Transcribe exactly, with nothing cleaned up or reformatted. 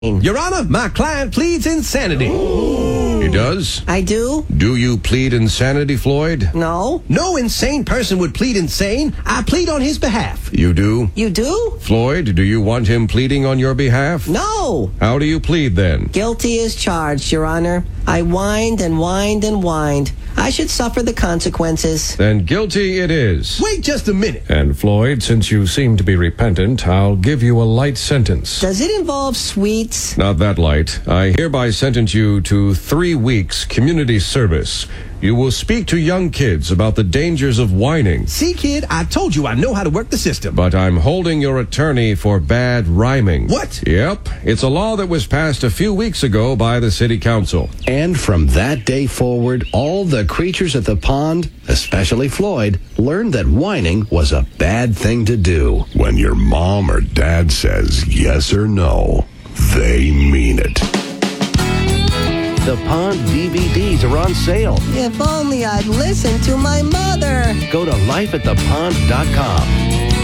Your Honor, my client pleads insanity. He does? I do? Do you plead insanity, Floyd? No. No insane person would plead insane. I plead on his behalf. You do? You do? Floyd, do you want him pleading on your behalf? No. How do you plead then? Guilty as charged, Your Honor. I whined and whined and whined. I should suffer the consequences. Then guilty it is. Wait just a minute. And Floyd, since you seem to be repentant, I'll give you a light sentence. Does it involve sweets? Not that light. I hereby sentence you to three weeks community service. You will speak to young kids about the dangers of whining. See, kid, I told you I know how to work the system. But I'm holding your attorney for bad rhyming. What? Yep. It's a law that was passed a few weeks ago by the city council. And from that day forward, all the creatures at the pond, especially Floyd, learned that whining was a bad thing to do. When your mom or dad says yes or no, they mean it. The Pond D V Ds are on sale. If only I'd listened to my mother. Go to life at the pond dot com.